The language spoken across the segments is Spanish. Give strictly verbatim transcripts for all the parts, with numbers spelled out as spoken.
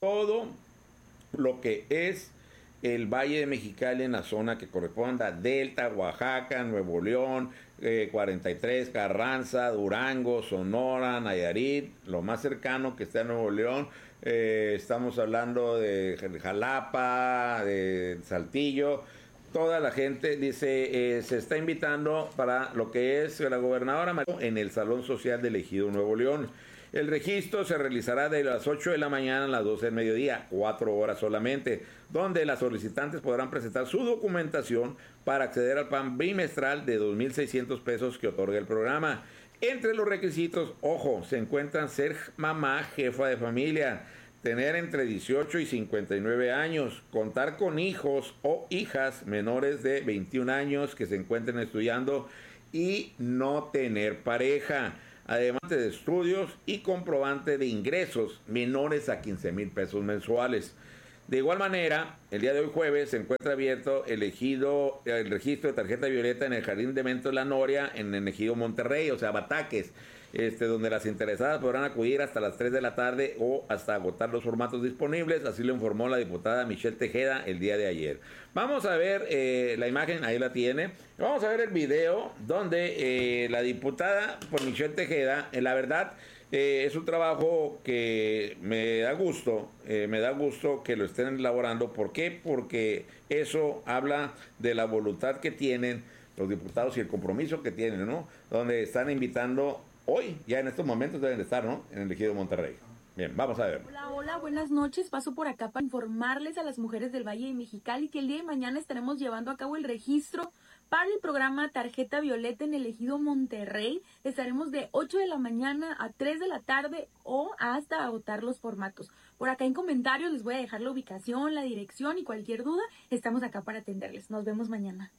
todo lo que es el Valle de Mexicali en la zona que corresponda a Delta, Oaxaca, Nuevo León, eh, cuarenta y tres, Carranza, Durango, Sonora, Nayarit, lo más cercano que está en Nuevo León, eh, estamos hablando de Jalapa, de Saltillo. Toda la gente dice, eh, se está invitando para lo que es la gobernadora en el Salón Social del Ejido Nuevo León. El registro se realizará de las ocho de la mañana a las doce del mediodía, cuatro horas solamente, donde las solicitantes podrán presentar su documentación para acceder al plan bimestral de dos mil seiscientos pesos que otorga el programa. Entre los requisitos, ojo, se encuentran ser mamá, jefa de familia, tener entre dieciocho y cincuenta y nueve años, contar con hijos o hijas menores de veintiún años que se encuentren estudiando y no tener pareja, además de estudios y comprobante de ingresos menores a quince mil pesos mensuales. De igual manera, el día de hoy jueves se encuentra abierto el, ejido, el registro de tarjeta violeta en el Jardín de Eventos de la Noria, en el Ejido Monterrey, o sea, Bataques, este, donde las interesadas podrán acudir hasta las tres de la tarde o hasta agotar los formatos disponibles, así lo informó la diputada Michelle Tejeda el día de ayer. Vamos a ver eh, la imagen, ahí la tiene, vamos a ver el video donde eh, la diputada por Michelle Tejeda, eh, la verdad, Eh, es un trabajo que me da gusto, eh, me da gusto que lo estén elaborando. ¿Por qué? Porque eso habla de la voluntad que tienen los diputados y el compromiso que tienen, ¿no? Donde están invitando hoy, ya en estos momentos deben de estar, ¿no? En el Ejido Monterrey. Bien, vamos a ver. Hola, hola, buenas noches. Paso por acá para informarles a las mujeres del Valle de Mexicali que el día de mañana estaremos llevando a cabo el registro para el programa Tarjeta Violeta en el Ejido Monterrey. Estaremos de ocho de la mañana a tres de la tarde o hasta agotar los formatos. Por acá en comentarios les voy a dejar la ubicación, la dirección y cualquier duda, estamos acá para atenderles. Nos vemos mañana.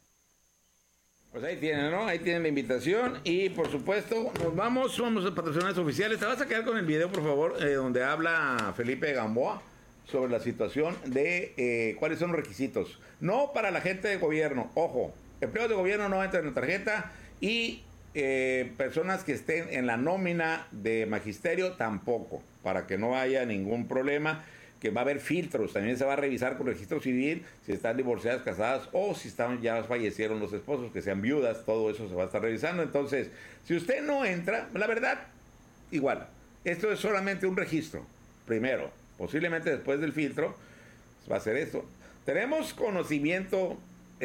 Pues ahí tienen, ¿no? Ahí tienen la invitación y por supuesto nos vamos, vamos a patrocinadores oficiales. Te vas a quedar con el video, por favor, eh, donde habla Felipe Gamboa sobre la situación de eh, cuáles son los requisitos. No para la gente de gobierno, ojo, empleados de gobierno no entran en la tarjeta y eh, personas que estén en la nómina de magisterio tampoco, para que no haya ningún problema. Que va a haber filtros, también se va a revisar con registro civil si están divorciadas, casadas o si están, ya fallecieron los esposos, que sean viudas, todo eso se va a estar revisando. Entonces, si usted no entra, la verdad, igual, esto es solamente un registro, primero, posiblemente después del filtro, va a ser esto. Tenemos conocimiento,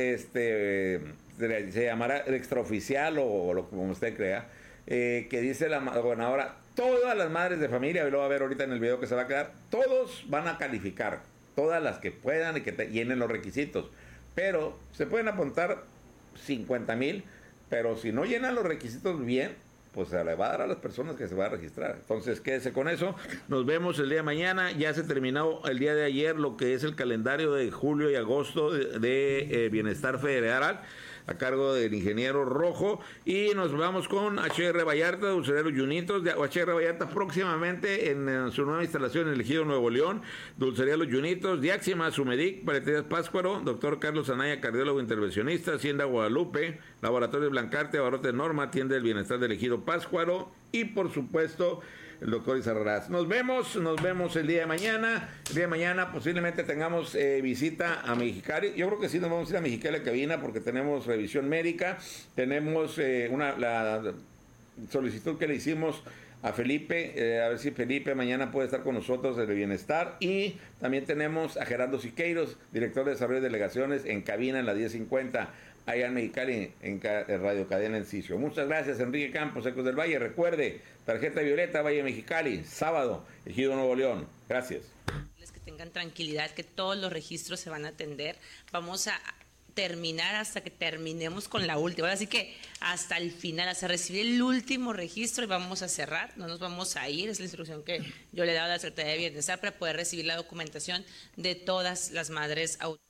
este, se llamará extraoficial o, o lo como usted crea, eh, que dice la gobernadora, todas las madres de familia, y lo va a ver ahorita en el video que se va a quedar, todos van a calificar, todas las que puedan y que te llenen los requisitos, pero se pueden apuntar cincuenta mil, pero si no llenan los requisitos bien, pues se le va a dar a las personas que se va a registrar. Entonces quédese con eso, nos vemos el día de mañana. Ya se terminó el día de ayer lo que es el calendario de julio y agosto de, de eh, Bienestar Federal, a cargo del ingeniero Rojo, y nos vamos con H R Vallarta, Dulcería Los Yunitos, de H R Vallarta próximamente en, en su nueva instalación en el Ejido Nuevo León, Dulcería Los Yunitos, Diáxima, Sumedic, Paleterías Páscuaro, doctor Carlos Anaya, cardiólogo intervencionista, Hacienda Guadalupe, Laboratorio Blancarte, Abarrotes Norma, Tienda del Bienestar del Ejido Páscuaro, y por supuesto el doctor Izarrarás. Nos vemos, nos vemos el día de mañana. El día de mañana posiblemente tengamos eh, visita a Mexicali. Yo creo que sí nos vamos a ir a Mexicali a la cabina porque tenemos revisión médica, tenemos eh, una la solicitud que le hicimos a Felipe, eh, a ver si Felipe mañana puede estar con nosotros de Bienestar, y también tenemos a Gerardo Siqueiros, director de Desarrollo de Delegaciones, en cabina en la diez cincuenta, allá en Mexicali, en, en Radio Cadena Enciso. Muchas gracias, Enrique Campos, Ecos del Valle. Recuerde, tarjeta violeta, Valle Mexicali, sábado, Ejido Nuevo León. Gracias. Que tengan tranquilidad, que todos los registros se van a atender. Vamos a terminar hasta que terminemos con la última, así que hasta el final, hasta recibir el último registro, y vamos a cerrar, no nos vamos a ir. Es la instrucción que yo le he dado a la Secretaría de Bienestar para poder recibir la documentación de todas las madres autónomas.